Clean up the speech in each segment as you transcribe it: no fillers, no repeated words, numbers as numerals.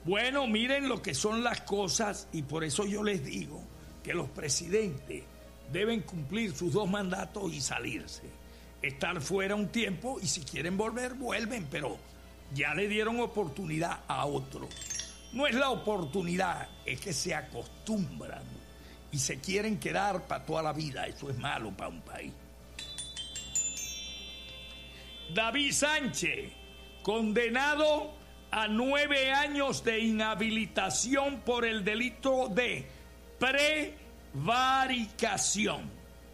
Bueno, miren lo que son las cosas y por eso yo les digo que los presidentes deben cumplir sus 2 mandatos y salirse. Estar fuera un tiempo y si quieren volver, vuelven, pero ya le dieron oportunidad a otro. No es la oportunidad, es que se acostumbran y se quieren quedar para toda la vida. Eso es malo para un país. David Sánchez, condenado a 9 años de inhabilitación por el delito de prevaricación.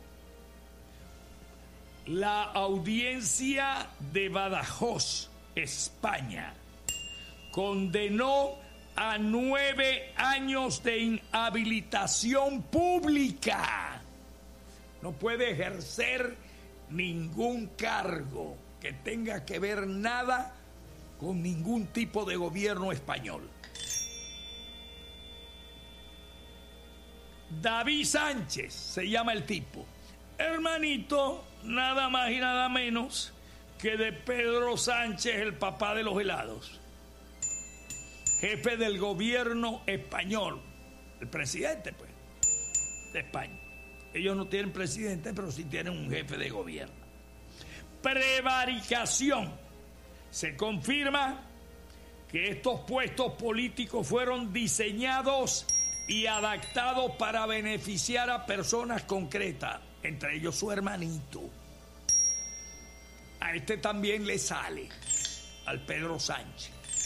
La audiencia de Badajoz, España, condenó a 9 años de inhabilitación pública. No puede ejercer ningún cargo que tenga que ver nada con ningún tipo de gobierno español. David Sánchez se llama el tipo, hermanito nada más y nada menos que de Pedro Sánchez, el papá de los helados, jefe del gobierno español, el presidente pues de España. Ellos no tienen presidente, pero sí tienen un jefe de gobierno. Prevaricación. Se confirma que estos puestos políticos fueron diseñados y adaptados para beneficiar a personas concretas, entre ellos su hermanito. A este también le sale, al Pedro Sánchez.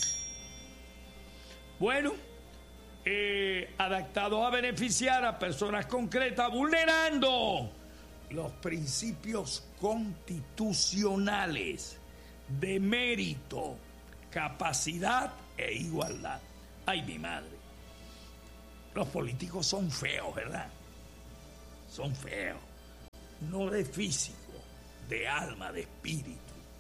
Bueno, adaptados a beneficiar a personas concretas, vulnerando los principios constitucionales de mérito, capacidad e igualdad. Ay, mi madre. Los políticos son feos, ¿verdad? Son feos. No de físico, de alma, de espíritu.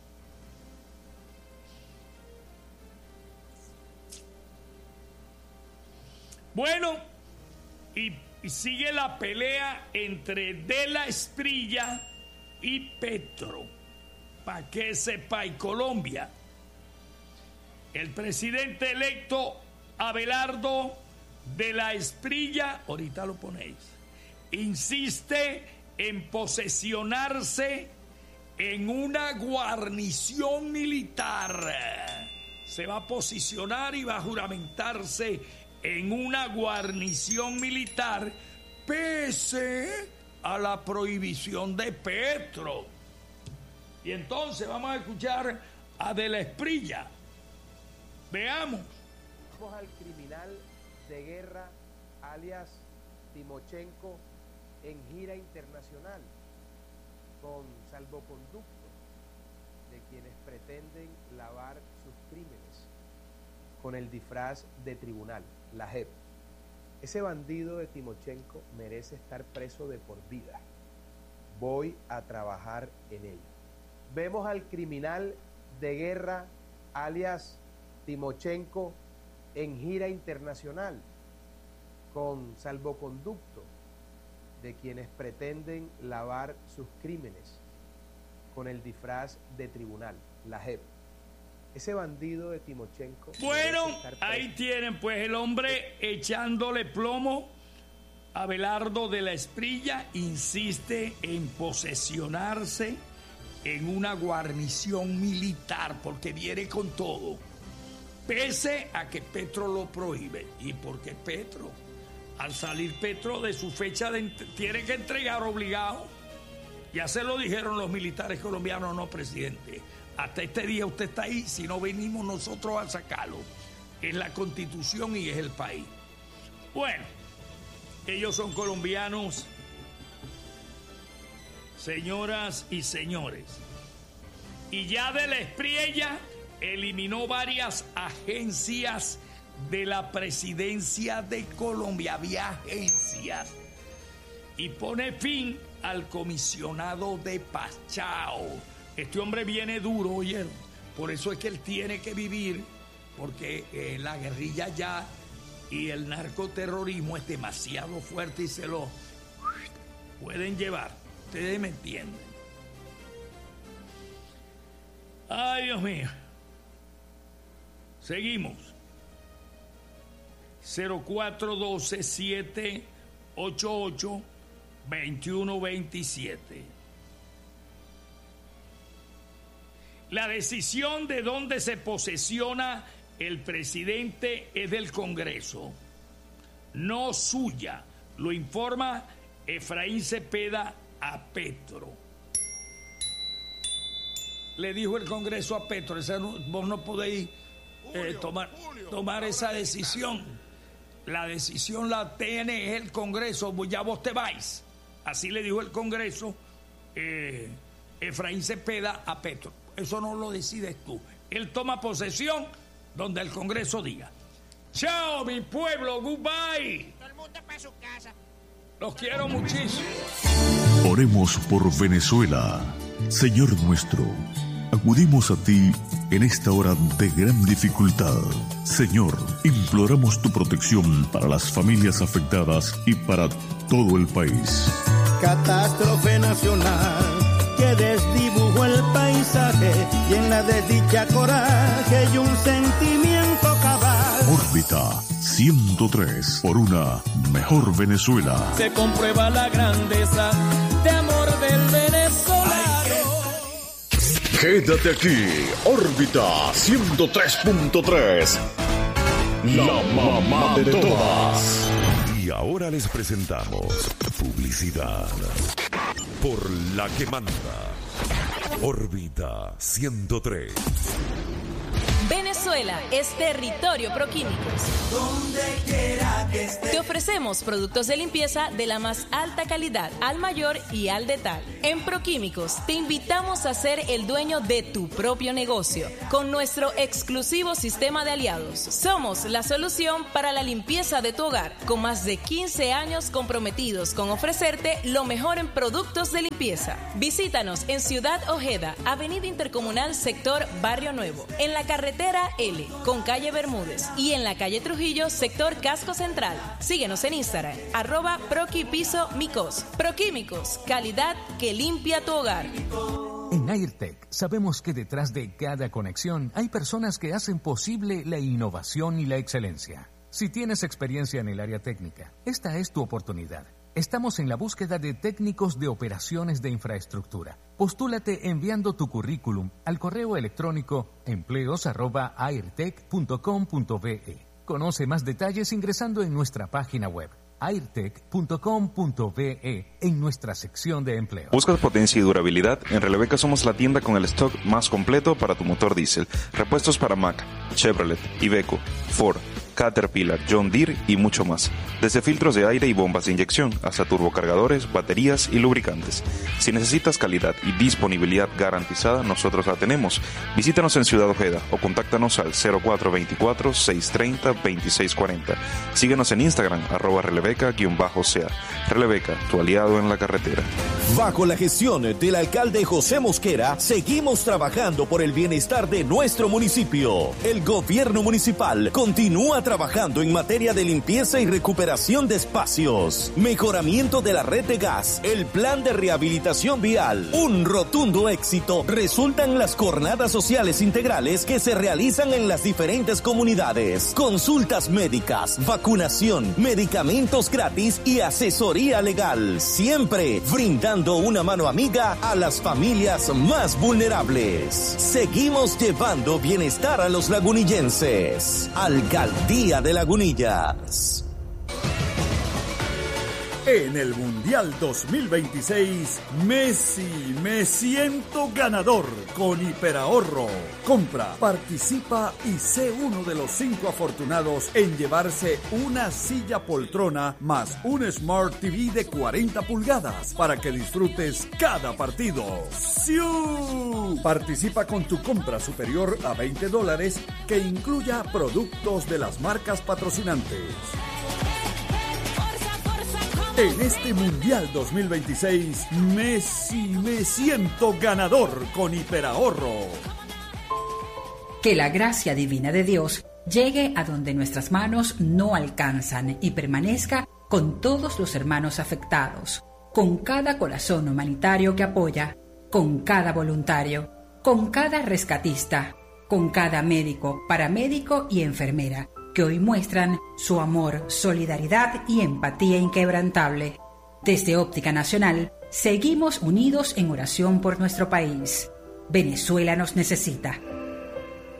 Bueno, y sigue la pelea entre De la Espriella y Petro. Para que sepa, y Colombia, el presidente electo Abelardo De la Espriella, ahorita lo ponéis, insiste en posesionarse en una guarnición militar. Se va a posicionar y va a juramentarse en una guarnición militar pese a la prohibición de Petro. Y entonces vamos a escuchar a De la Espriella. Veamos. Vamos al criminal de guerra, alias Timochenko, en gira internacional con salvoconducto de quienes pretenden lavar sus crímenes con el disfraz de tribunal, la JEP. Ese bandido de Timochenko merece estar preso de por vida. Voy a trabajar en ello. Vemos al criminal de guerra, alias Timochenko, en gira internacional con salvoconducto de quienes pretenden lavar sus crímenes con el disfraz de tribunal, la JEP. Ese bandido de Timochenko... Bueno, ahí tienen pues el hombre echándole plomo. Abelardo De la Espriella insiste en posesionarse en una guarnición militar porque viene con todo, pese a que Petro lo prohíbe. ¿Y por qué Petro? Al salir Petro de su fecha tiene que entregar obligado. Ya se lo dijeron los militares colombianos, no, presidente. Hasta este día usted está ahí, si no venimos nosotros a sacarlo. Es la Constitución y es el país. Bueno, ellos son colombianos, señoras y señores. Y ya De la Espriella eliminó varias agencias de la presidencia de Colombia. Había agencias. Y pone fin al comisionado de Pachao. Este hombre viene duro, oye. Por eso es que él tiene que vivir, porque la guerrilla ya y el narcoterrorismo es demasiado fuerte y se lo pueden llevar. Ustedes me entienden. Ay, Dios mío. Seguimos. 0412-788-2127. La decisión de dónde se posesiona el presidente es del Congreso, no suya. Lo informa Efraín Cepeda a Petro. Le dijo el Congreso a Petro, vos no podéis tomar esa decisión. La decisión la tiene el Congreso, ya vos te vais. Así le dijo el Congreso Efraín Cepeda a Petro. Eso no lo decides tú. Él toma posesión donde el Congreso diga. Chao, mi pueblo, goodbye. Todo el mundo para su casa. Los quiero muchísimo. Oremos por Venezuela. Señor nuestro, acudimos a ti en esta hora de gran dificultad. Señor, imploramos tu protección para las familias afectadas y para todo el país. Catástrofe nacional que desdibujó el paisaje y en la desdicha coraje y un sentimiento cabal. Órbita 103 por una mejor Venezuela. Se comprueba la grandeza de amor del venezolano. Quédate aquí, Órbita 103.3. La mamá de todas. Y ahora les presentamos publicidad. Por la que manda. Órbita 103. Venezuela es territorio Proquímicos. Donde quiera que estés. Te ofrecemos productos de limpieza de la más alta calidad, al mayor y al detalle. En Proquímicos te invitamos a ser el dueño de tu propio negocio con nuestro exclusivo sistema de aliados. Somos la solución para la limpieza de tu hogar, con más de 15 años comprometidos con ofrecerte lo mejor en productos de limpieza. Visítanos en Ciudad Ojeda, Avenida Intercomunal, sector Barrio Nuevo, en la carretera L, con calle Bermúdez, y en la calle Trujillo, sector Casco Central. Síguenos en Instagram, @proquipiso-micos. Proquímicos, calidad que limpia tu hogar. En Airtech sabemos que detrás de cada conexión hay personas que hacen posible la innovación y la excelencia. Si tienes experiencia en el área técnica, esta es tu oportunidad. Estamos en la búsqueda de técnicos de operaciones de infraestructura. Postúlate enviando tu currículum al correo electrónico empleos@airtech.com.be. Conoce más detalles ingresando en nuestra página web airtech.com.be en nuestra sección de empleo. ¿Buscas potencia y durabilidad? En Releveca somos la tienda con el stock más completo para tu motor diésel. Repuestos para Mack, Chevrolet, Iveco, Ford, Caterpillar, John Deere y mucho más. Desde filtros de aire y bombas de inyección hasta turbocargadores, baterías y lubricantes. Si necesitas calidad y disponibilidad garantizada, nosotros la tenemos. Visítanos en Ciudad Ojeda o contáctanos al 0424-630-2640. Síguenos en Instagram, @releveca_ca. Releveca, tu aliado en la carretera. Bajo la gestión del alcalde José Mosquera, seguimos trabajando por el bienestar de nuestro municipio. El gobierno municipal continúa trabajando en materia de limpieza y recuperación de espacios, mejoramiento de la red de gas, el plan de rehabilitación vial. Un rotundo éxito resultan las jornadas sociales integrales que se realizan en las diferentes comunidades. Consultas médicas, vacunación, medicamentos gratis y asesoría legal. Siempre brindando una mano amiga a las familias más vulnerables. Seguimos llevando bienestar a los lagunillenses. Alcaldía de Lagunillas. En el Mundial 2026, Messi, me siento ganador con Hiperahorro. Compra, participa y sé uno de los 5 afortunados en llevarse una silla poltrona más un Smart TV de 40 pulgadas para que disfrutes cada partido. ¡Siu! Participa con tu compra superior a $20 que incluya productos de las marcas patrocinantes. En este Mundial 2026, Messi, me siento ganador con Hiperahorro. Que la gracia divina de Dios llegue a donde nuestras manos no alcanzan y permanezca con todos los hermanos afectados, con cada corazón humanitario que apoya, con cada voluntario, con cada rescatista, con cada médico, paramédico y enfermera que hoy muestran su amor, solidaridad y empatía inquebrantable. Desde Óptica Nacional, seguimos unidos en oración por nuestro país. Venezuela nos necesita.